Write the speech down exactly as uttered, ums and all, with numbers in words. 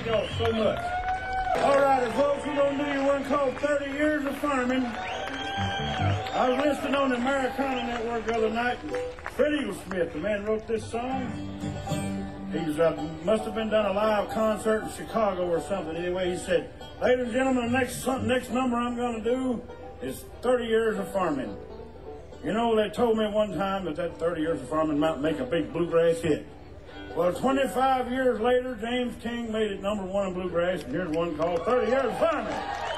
y'all so much. All right, folks, we're going to do you one called thirty years of Farming. I was listening on the Americana Network the other night, and Fred Eaglesmith, the man who wrote this song, he's uh, must have been done a live concert in Chicago or something. Anyway, he said, ladies and gentlemen, the next, next number I'm going to do is thirty years of Farming. You know, they told me one time that that thirty years of farming might make a big bluegrass hit. Well, twenty-five years later, James King made it number one in bluegrass, and here's one called thirty years of Farming.